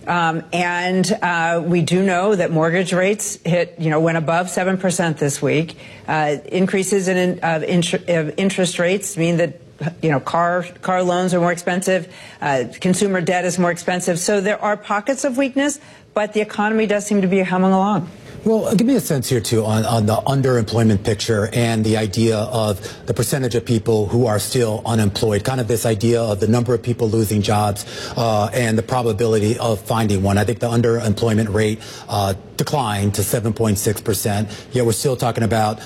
And we do know that mortgage rates went above 7% this week. Increases in interest rates mean that car loans are more expensive. Consumer debt is more expensive. So there are pockets of weakness, but the economy does seem to be humming along. Well, give me a sense here, too, on the underemployment picture and the idea of the percentage of people who are still unemployed, kind of this idea of the number of people losing jobs and the probability of finding one. I think the underemployment rate declined to 7.6%, yet we're still talking about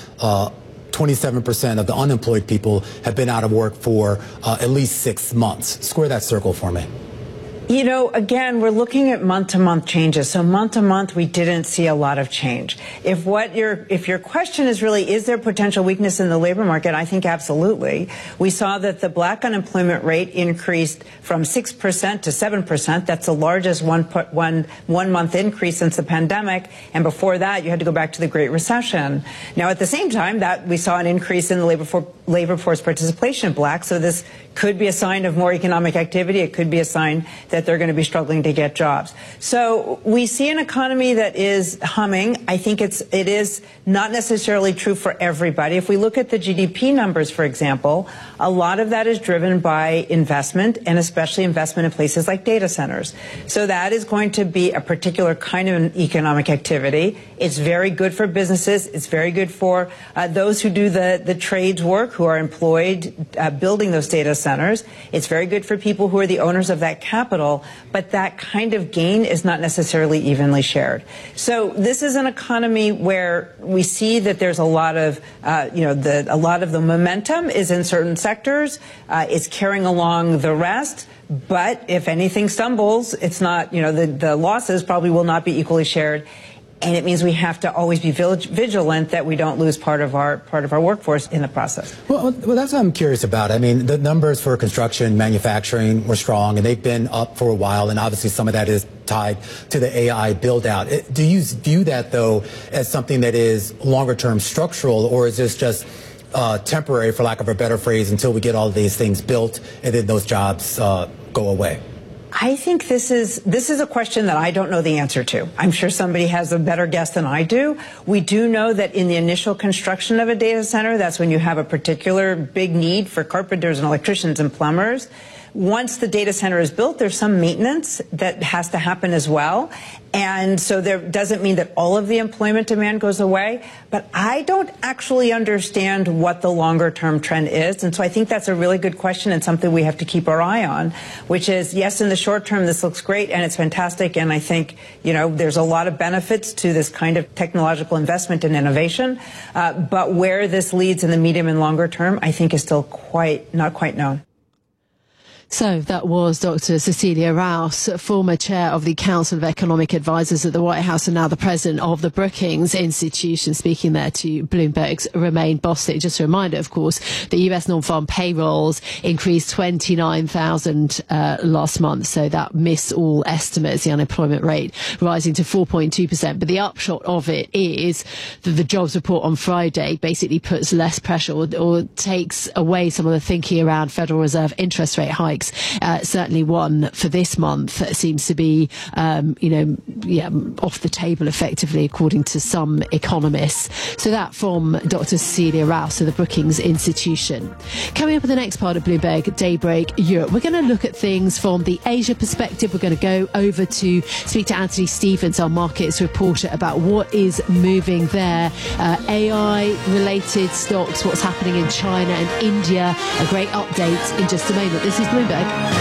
27% of the unemployed people have been out of work for at least 6 months. Square that circle for me. Again, we're looking at month-to-month changes. So month-to-month, we didn't see a lot of change. If your question is really, is there potential weakness in the labor market? I think absolutely. We saw that the black unemployment rate increased from 6% to 7%. That's the largest one-month increase since the pandemic. And before that, you had to go back to the Great Recession. Now, at the same time, that we saw an increase in the labor force participation of blacks. So this could be a sign of more economic activity. It could be a sign that they're going to be struggling to get jobs. So we see an economy that is humming. I think it is not necessarily true for everybody. If we look at the GDP numbers, for example, a lot of that is driven by investment, and especially investment in places like data centers. So that is going to be a particular kind of an economic activity. It's very good for businesses. It's very good for those who do the trades work, who are employed building those data centers. It's very good for people who are the owners of that capital, but that kind of gain is not necessarily evenly shared. So this is an economy where we see that there's a lot of, a lot of the momentum is in certain sectors. It's carrying along the rest. But if anything stumbles, it's not, the losses probably will not be equally shared. And it means we have to always be vigilant that we don't lose part of our workforce in the process. Well, that's what I'm curious about. I mean, the numbers for construction, manufacturing were strong, and they've been up for a while, and obviously some of that is tied to the AI build-out. Do you view that, though, as something that is longer-term structural, or is this just temporary, for lack of a better phrase, until we get all of these things built and then those jobs go away? I think this is a question that I don't know the answer to. I'm sure somebody has a better guess than I do. We do know that in the initial construction of a data center, that's when you have a particular big need for carpenters and electricians and plumbers. Once the data center is built, there's some maintenance that has to happen as well. And so there doesn't mean that all of the employment demand goes away. But I don't actually understand what the longer term trend is. And so I think that's a really good question and something we have to keep our eye on, which is, yes, in the short term, this looks great and it's fantastic. And I think, there's a lot of benefits to this kind of technological investment and innovation. But where this leads in the medium and longer term, I think is still not quite known. So that was Dr. Cecilia Rouse, former chair of the Council of Economic Advisors at the White House and now the president of the Brookings Institution, speaking there to Bloomberg's Romaine Bostick. Just a reminder, of course, the US non-farm payrolls increased 29,000 last month. So that missed all estimates, the unemployment rate rising to 4.2%. But the upshot of it is that the jobs report on Friday basically puts less pressure or takes away some of the thinking around Federal Reserve interest rate hikes. Certainly one for this month seems to be, off the table effectively, according to some economists. So that from Dr. Cecilia Rouse of the Brookings Institution. Coming up in the next part of Bloomberg Daybreak Europe, we're going to look at things from the Asia perspective. We're going to go over to speak to Anthony Stevens, our markets reporter, about what is moving there. AI-related stocks, what's happening in China and India. A great update in just a moment. This is Bloomberg.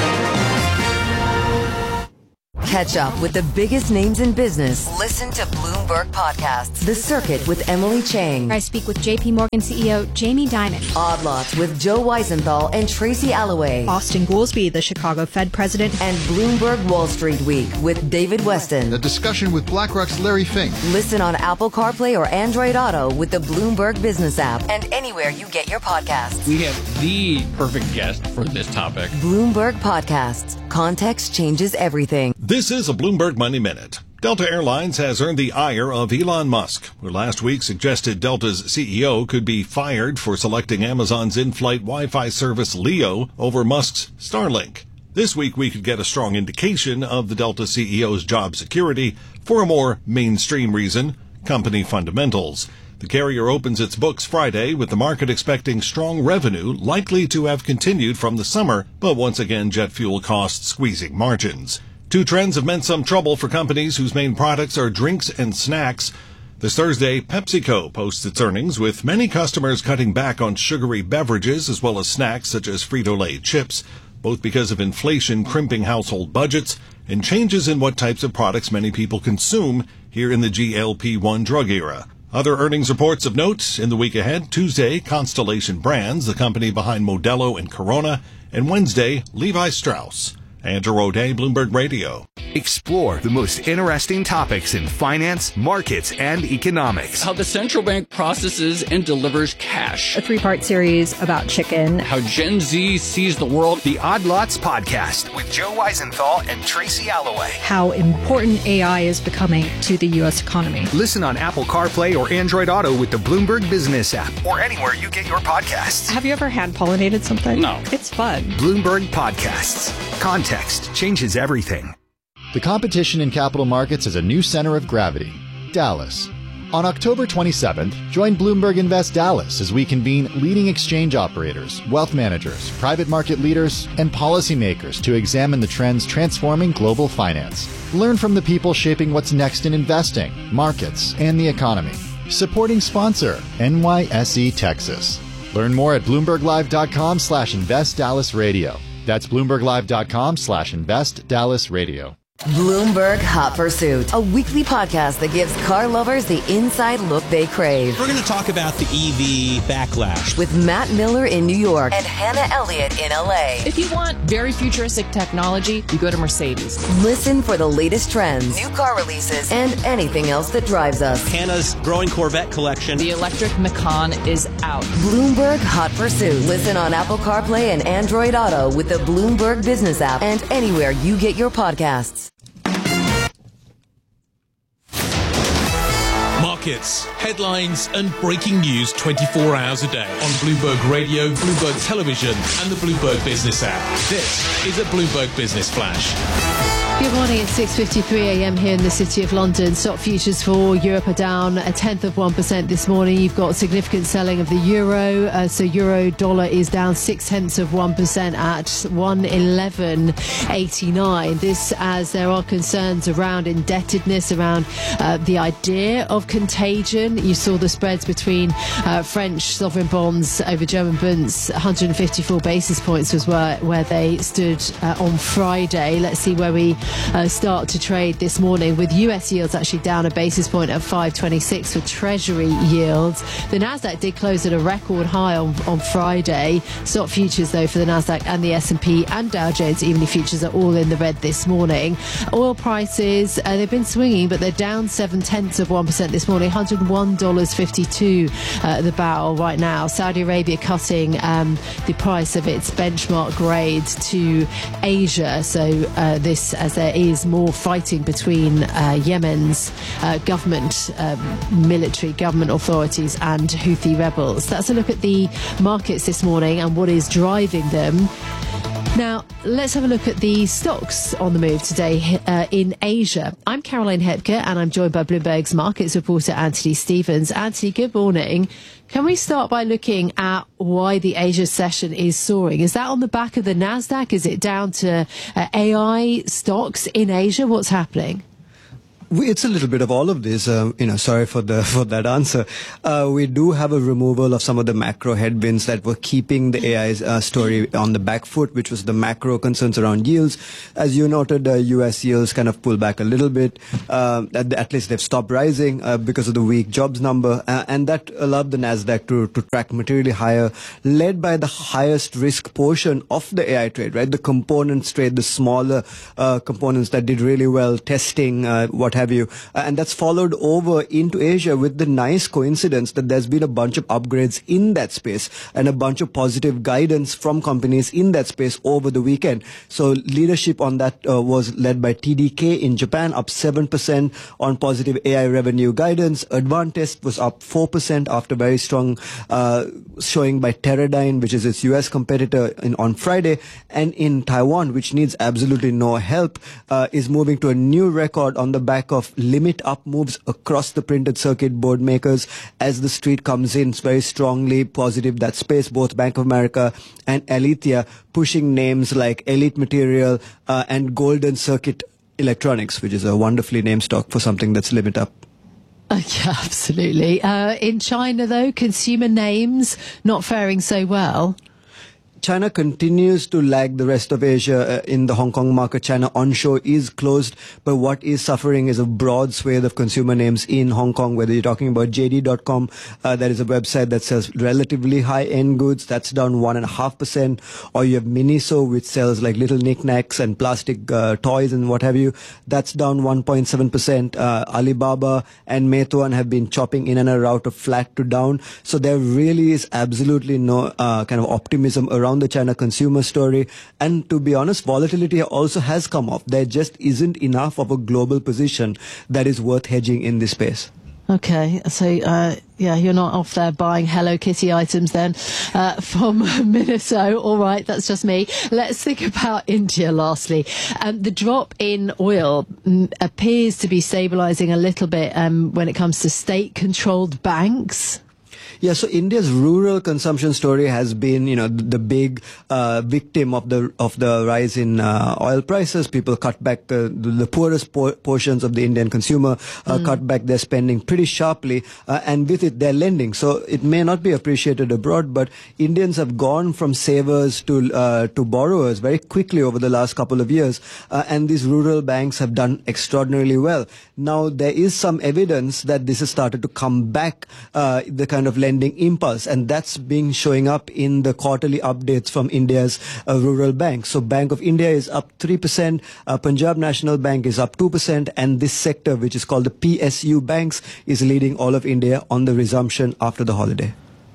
Catch up with the biggest names in business. Listen to Bloomberg Podcasts. The Circuit with Emily Chang. I speak with JP Morgan CEO Jamie Dimon. Odd Lots with Joe Weisenthal and Tracy Alloway. Austin Goolsbee, the Chicago Fed president. And Bloomberg Wall Street Week with David Weston. A discussion with BlackRock's Larry Fink. Listen on Apple CarPlay or Android Auto with the Bloomberg Business app and anywhere you get your podcasts. We have the perfect guest for this topic. Bloomberg Podcasts. Context changes everything. This is a Bloomberg Money Minute. Delta Airlines has earned the ire of Elon Musk, who last week suggested Delta's CEO could be fired for selecting Amazon's in-flight Wi-Fi service Leo over Musk's Starlink. This week we could get a strong indication of the Delta CEO's job security for a more mainstream reason, company fundamentals. The carrier opens its books Friday with the market expecting strong revenue likely to have continued from the summer, but once again jet fuel costs squeezing margins. Two trends have meant some trouble for companies whose main products are drinks and snacks. This Thursday, PepsiCo posts its earnings, with many customers cutting back on sugary beverages as well as snacks such as Frito-Lay chips, both because of inflation crimping household budgets and changes in what types of products many people consume here in the GLP-1 drug era. Other earnings reports of note in the week ahead: Tuesday, Constellation Brands, the company behind Modelo and Corona, and Wednesday, Levi Strauss. Andrew O'Day, Bloomberg Radio. Explore the most interesting topics in finance, markets, and economics. How the central bank processes and delivers cash. A 3-part series about chicken. How Gen Z sees the world. The Odd Lots Podcast with Joe Weisenthal and Tracy Alloway. How important AI is becoming to the U.S. economy. Listen on Apple CarPlay or Android Auto with the Bloomberg Business app or anywhere you get your podcasts. Have you ever hand-pollinated something? No. It's fun. Bloomberg Podcasts. Context changes everything. The competition in capital markets has a new center of gravity, Dallas. On October 27th, join Bloomberg Invest Dallas as we convene leading exchange operators, wealth managers, private market leaders, and policymakers to examine the trends transforming global finance. Learn from the people shaping what's next in investing, markets, and the economy. Supporting sponsor, NYSE Texas. Learn more at BloombergLive.com/InvestDallasRadio. That's BloombergLive.com/InvestDallasRadio. Bloomberg Hot Pursuit, a weekly podcast that gives car lovers the inside look they crave. We're going to talk about the EV backlash with Matt Miller in New York and Hannah Elliott in LA. If you want very futuristic technology, you go to Mercedes. Listen for the latest trends, new car releases, and anything else that drives us. Hannah's growing Corvette collection. The electric Macan is out. Bloomberg Hot Pursuit. Listen on Apple CarPlay and Android Auto with the Bloomberg Business app and anywhere you get your podcasts. Markets, headlines and breaking news 24 hours a day on Bloomberg Radio, Bloomberg Television and the Bloomberg Business app. This is a Bloomberg Business Flash. Good morning. It's 6:53 a.m. here in the City of London. Stock futures for Europe are down 0.1% this morning. You've got significant selling of the euro. So euro dollar is down 0.6% at 1.1189. This as there are concerns around indebtedness, around the idea of contagion. You saw the spreads between French sovereign bonds over German bonds. 154 basis points was where they stood on Friday. Let's see where we start to trade this morning, with US yields actually down a basis point at 5.26 for Treasury yields. The Nasdaq did close at a record high on Friday. Stock futures though for the Nasdaq and the S&P and Dow Jones E-mini futures are all in the red this morning. Oil prices, they've been swinging, but they're down 0.7% this morning. $101.52 the barrel right now. Saudi Arabia cutting the price of its benchmark grade to Asia. So this as there is more fighting between Yemen's government, military government authorities and Houthi rebels. That's a look at the markets this morning and what is driving them. Now, let's have a look at the stocks on the move today in Asia. I'm Caroline Hepker and I'm joined by Bloomberg's markets reporter Anthony Stevens. Anthony, good morning. Can we start by looking at why the Asia session is soaring? Is that on the back of the Nasdaq? Is it down to AI stocks in Asia? What's happening? It's a little bit of all of this. Sorry for that answer. We do have a removal of some of the macro headwinds that were keeping the AI story on the back foot, which was the macro concerns around yields. As you noted, U.S. yields kind of pulled back a little bit. At least they've stopped rising because of the weak jobs number, and that allowed the Nasdaq to track materially higher, led by the highest risk portion of the AI trade, right? The components trade, the smaller components that did really well, testing, what have you. And that's followed over into Asia with the nice coincidence that there's been a bunch of upgrades in that space and a bunch of positive guidance from companies in that space over the weekend. So leadership on that was led by TDK in Japan, up 7% on positive AI revenue guidance. Advantest was up 4% after very strong showing by Teradyne, which is its US competitor on Friday. And in Taiwan, which needs absolutely no help, is moving to a new record on the back of limit up moves across the printed circuit board makers as the street comes in very strongly positive that space. Both Bank of America and Alithya pushing names like Elite Material and Golden Circuit Electronics, which is a wonderfully named stock for something that's limit up. Yeah, absolutely. In China, though, consumer names not faring so well. China continues to lag the rest of Asia in the Hong Kong market. China onshore is closed, but what is suffering is a broad swathe of consumer names in Hong Kong, whether you're talking about JD.com, that is a website that sells relatively high-end goods, that's down 1.5%, or you have Miniso, which sells like little knickknacks and plastic toys and what have you, that's down 1.7%. Alibaba and Meituan have been chopping in and out of flat to down, so there really is absolutely no kind of optimism around the China consumer story. And to be honest, volatility also has come off. There just isn't enough of a global position that is worth hedging in this space. Okay, so you're not off there buying Hello Kitty items then from Miniso. All right, that's just me. Let's think about India lastly. The drop in oil appears to be stabilizing a little bit when it comes to state-controlled banks. Yeah, so India's rural consumption story has been, the big victim of the rise in oil prices. People cut back the poorest portions of the Indian consumer, cut back their spending pretty sharply, and with it, they're lending. So it may not be appreciated abroad, but Indians have gone from savers to borrowers very quickly over the last couple of years, and these rural banks have done extraordinarily well. Now, there is some evidence that this has started to come back, the kind of lending impulse, and that's being showing up in the quarterly updates from India's rural banks. So Bank of India is up 3%, Punjab National Bank is up 2%, and this sector, which is called the PSU banks, is leading all of India on the resumption after the holiday.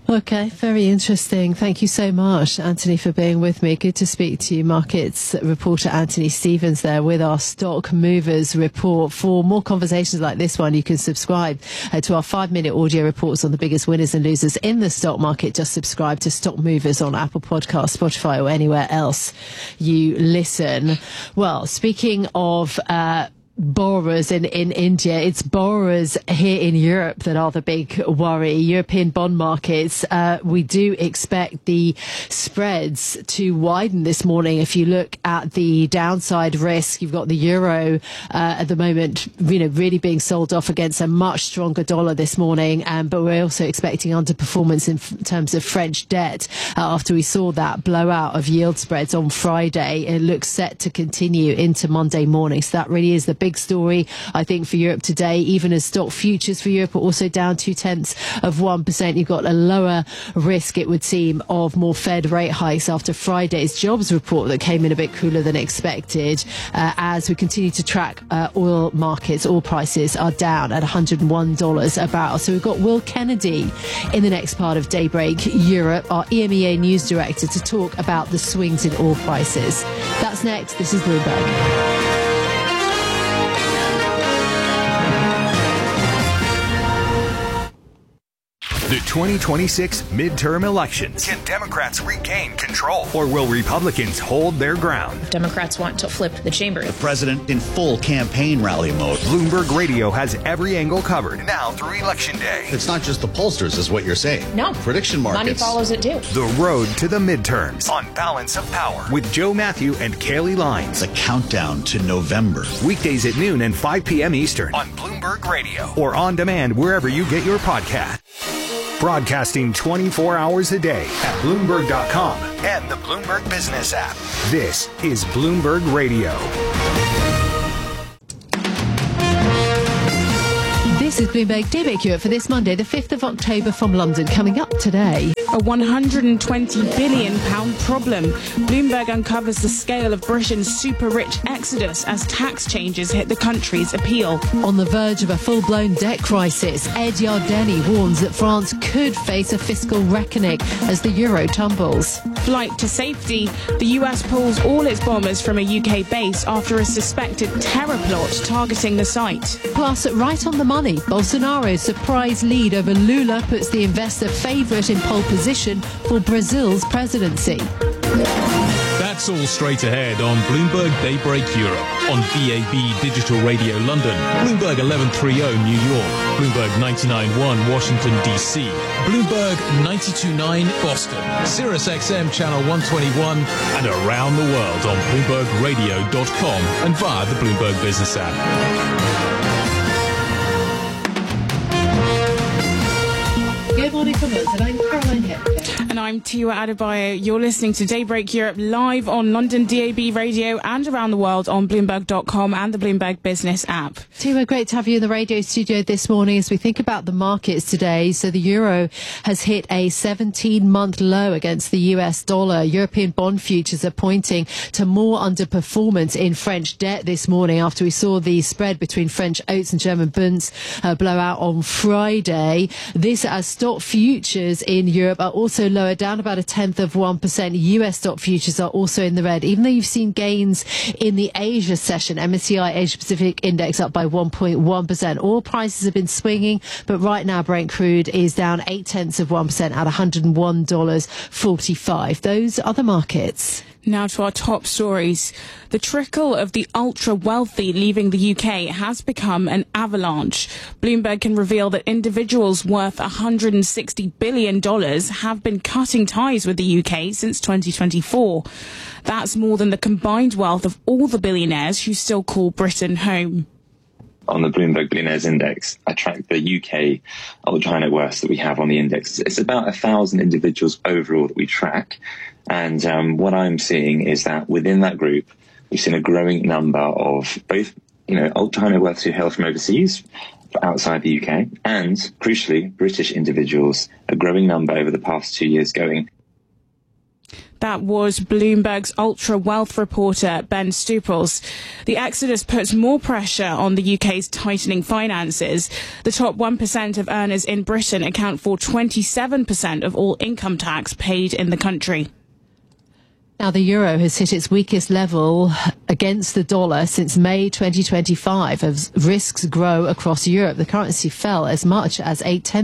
Okay, very interesting. Thank you so much, Anthony, for being with me. Good to speak to you. Markets reporter Anthony Stevens there with our Stock Movers report. For more conversations like this one, you can subscribe to our 5-minute audio reports on the biggest winners and losers in the stock market. Just subscribe to Stock Movers on Apple Podcasts, Spotify, or anywhere else you listen. Well, speaking of borrowers in India, it's borrowers here in Europe that are the big worry. European bond markets, we do expect the spreads to widen this morning. If you look at the downside risk, you've got the euro at the moment, really being sold off against a much stronger dollar this morning. But we're also expecting underperformance in terms of French debt after we saw that blowout of yield spreads on Friday. It looks set to continue into Monday morning. So that really is the big story, I think, for Europe today, even as stock futures for Europe are also down 0.2%. You've got a lower risk, it would seem, of more Fed rate hikes after Friday's jobs report that came in a bit cooler than expected. As we continue to track oil markets, oil prices are down at $101 a barrel. So we've got Will Kennedy in the next part of Daybreak Europe, our EMEA news director, to talk about the swings in oil prices. That's next. This is Bloomberg. The 2026 midterm elections. Can Democrats regain control? Or will Republicans hold their ground? Democrats want to flip the chamber. The president in full campaign rally mode. Bloomberg Radio has every angle covered now through Election Day. It's not just the pollsters, is what you're saying. No. Prediction markets. Money follows it too. The road to the midterms on Balance of Power with Joe Matthew and Kaylee Lyons. The countdown to November. Weekdays at noon and 5 p.m. Eastern on Bloomberg Radio or on demand wherever you get your podcast. Broadcasting 24 hours a day at Bloomberg.com and the Bloomberg Business app. This is Bloomberg Radio. This is Bloomberg Daybreak Europe for this Monday, the 5th of October from London. Coming up today, a £120 billion problem. Bloomberg uncovers the scale of Britain's super-rich exodus as tax changes hit the country's appeal. On the verge of a full-blown debt crisis, Ed Yardeni warns that France could face a fiscal reckoning as the euro tumbles. Flight to safety. The US pulls all its bombers from a UK base after a suspected terror plot targeting the site. Plus, right on the money, Bolsonaro's surprise lead over Lula puts the investor favourite in pole position for Brazil's presidency. That's all straight ahead on Bloomberg Daybreak Europe, on DAB Digital Radio London, Bloomberg 1130 New York, Bloomberg 99.1 Washington DC, Bloomberg 92.9 Boston, Sirius XM Channel 121, and around the world on BloombergRadio.com and via the Bloomberg Business app. Good morning from London. I'm Caroline Hepburn. And I'm Tiwa Adebayo. You're listening to Daybreak Europe live on London DAB Radio and around the world on Bloomberg.com and the Bloomberg Business app. Tiwa, great to have you in the radio studio this morning as we think about the markets today. So the euro has hit a 17-month low against the US dollar. European bond futures are pointing to more underperformance in French debt this morning after we saw the spread between French oats and German bunds blow out on Friday. This as stock futures in Europe are also lower, down about 0.1%. US stock futures are also in the red, even though you've seen gains in the Asia session. MSCI Asia Pacific Index up by 1.1%. Oil prices have been swinging, but right now Brent crude is down 0.8% at $101.45. Those are the markets. Now to our top stories. The trickle of the ultra-wealthy leaving the UK has become an avalanche. Bloomberg can reveal that individuals worth $160 billion have been cutting ties with the UK since 2024. That's more than the combined wealth of all the billionaires who still call Britain home. On the Bloomberg Billionaires Index, I track the UK ultra high net worth that we have on the index. It's about 1,000 individuals overall that we track. And what I'm seeing is that within that group, we've seen a growing number of both, ultra high net worths who hail from overseas, outside the UK, and crucially, British individuals, a growing number over the past 2 years going. That was Bloomberg's ultra wealth reporter Ben Stuples. The exodus puts more pressure on the UK's tightening finances. The top 1% of earners in Britain account for 27% of all income tax paid in the country. Now, the euro has hit its weakest level against the dollar since May 2025 as risks grow across Europe. The currency fell as much as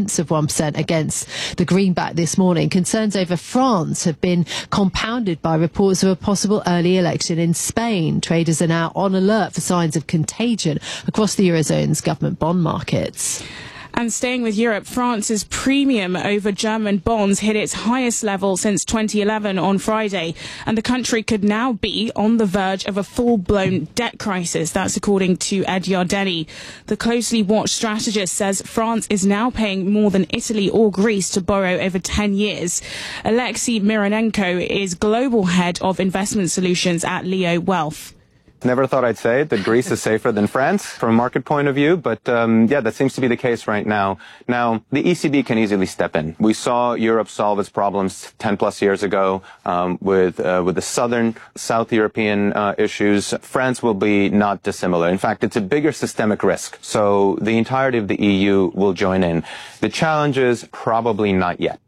0.8% against the greenback this morning. Concerns over France have been compounded by reports of a possible early election in Spain. Traders are now on alert for signs of contagion across the Eurozone's government bond markets. And staying with Europe, France's premium over German bonds hit its highest level since 2011 on Friday, and the country could now be on the verge of a full-blown debt crisis. That's according to Ed Yardeni. The closely watched strategist says France is now paying more than Italy or Greece to borrow over 10 years. Alexei Mironenko is global head of investment solutions at Leo Wealth. Never thought I'd say it, that Greece is safer than France from a market point of view, but yeah, that seems to be the case right now. Now, the ECB can easily step in. We saw Europe solve its problems 10 plus years ago with the South European issues. France will be not dissimilar. In fact, it's a bigger systemic risk, so the entirety of the EU will join in. The challenge is probably not yet.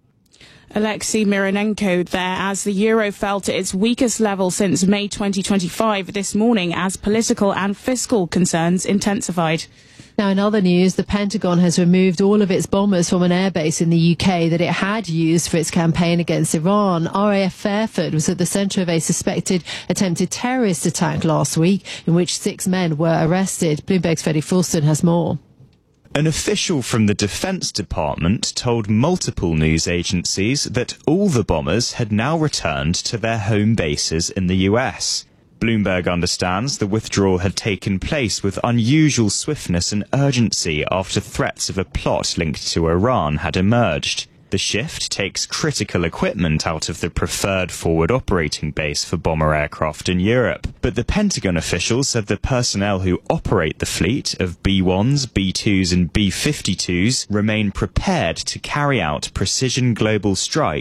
Alexei Mironenko there as the euro fell to its weakest level since May 2025 this morning as political and fiscal concerns intensified. Now, in other news, the Pentagon has removed all of its bombers from an airbase in the UK that it had used for its campaign against Iran. RAF Fairford was at the centre of a suspected attempted terrorist attack last week in which 6 men were arrested. Bloomberg's Freddie Fulston has more. An official from the Defense Department told multiple news agencies that all the bombers had now returned to their home bases in the US. Bloomberg understands the withdrawal had taken place with unusual swiftness and urgency after threats of a plot linked to Iran had emerged. The shift takes critical equipment out of the preferred forward operating base for bomber aircraft in Europe. But the Pentagon official said the personnel who operate the fleet of B-1s, B-2s and B-52s remain prepared to carry out precision global strikes